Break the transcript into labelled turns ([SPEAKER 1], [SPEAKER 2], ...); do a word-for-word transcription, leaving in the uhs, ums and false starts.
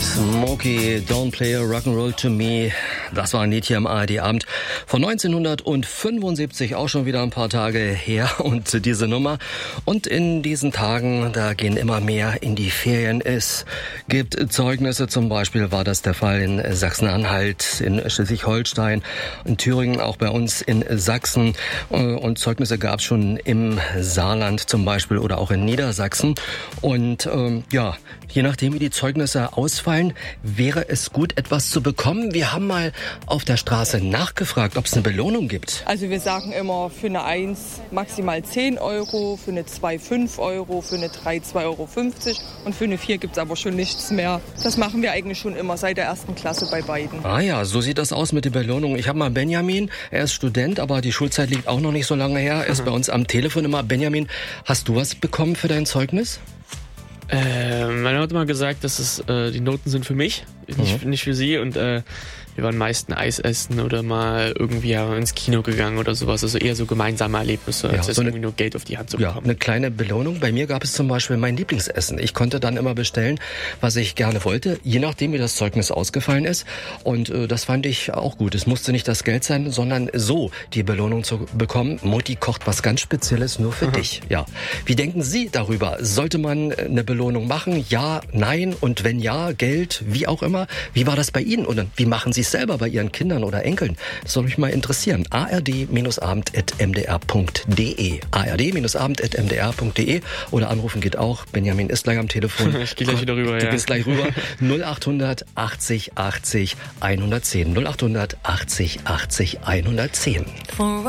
[SPEAKER 1] Smokey, Don't Play Rock'n'Roll to Me. Das war ein Lied hier im A R D-Abend von neunzehnhundertfünfundsiebzig, auch schon wieder ein paar Tage her. Und diese Nummer. Und in diesen Tagen, da gehen immer mehr in die Ferien. Es gibt Zeugnisse, zum Beispiel war das der Fall in Sachsen-Anhalt, in Schleswig-Holstein, in Thüringen, auch bei uns in Sachsen. Und Zeugnisse gab es schon im Saarland zum Beispiel oder auch in Niedersachsen. Und ähm, ja, je nachdem, wie die Zeugnisse ausfallen, wäre es gut, etwas zu bekommen. Wir haben mal auf der Straße nachgefragt, ob es eine Belohnung gibt.
[SPEAKER 2] Also wir sagen immer, für eine eins maximal zehn Euro, für eine zwei fünf Euro, für eine drei zwei Euro fünfzig und für eine vier gibt es aber schon nichts mehr. Das machen wir eigentlich schon immer seit der ersten Klasse bei beiden.
[SPEAKER 1] Ah ja, so sieht das aus mit der Belohnung. Ich habe mal Benjamin, er ist Student, aber die Schulzeit liegt auch noch nicht so lange her. Er ist mhm. bei uns am Telefon immer. Benjamin, hast du was bekommen für dein Zeugnis?
[SPEAKER 3] Äh, meine Mutter hat mal gesagt, dass es, äh, die Noten sind für mich, nicht, mhm. nicht für sie. Und äh, wir waren meist ein Eis essen oder mal irgendwie ja, ins Kino gegangen oder sowas. Also eher so gemeinsame Erlebnisse, als
[SPEAKER 1] ja, so
[SPEAKER 3] irgendwie nur Geld auf die Hand zu bekommen.
[SPEAKER 1] Ja, eine kleine Belohnung. Bei mir gab es zum Beispiel mein Lieblingsessen. Ich konnte dann immer bestellen, was ich gerne wollte, je nachdem, wie das Zeugnis ausgefallen ist. Und äh, das fand ich auch gut. Es musste nicht das Geld sein, sondern so die Belohnung zu bekommen. Mutti kocht was ganz Spezielles nur für Aha. dich. Ja. Wie denken Sie darüber? Sollte man eine Belohnung machen? Ja, nein? Und wenn ja, Geld, wie auch immer. Wie war das bei Ihnen? Und wie machen Sie es selber bei Ihren Kindern oder Enkeln? Das soll mich mal interessieren. a r d abend at m d r punkt d e a r d abend at m d r punkt d e oder anrufen geht auch. Benjamin ist gleich am Telefon.
[SPEAKER 3] Ich gehe gleich wieder rüber,
[SPEAKER 1] Du
[SPEAKER 3] ja.
[SPEAKER 1] gehst gleich rüber. null acht achtzig achtzig hundertzehn. null acht achtzig achtzig hundertzehn.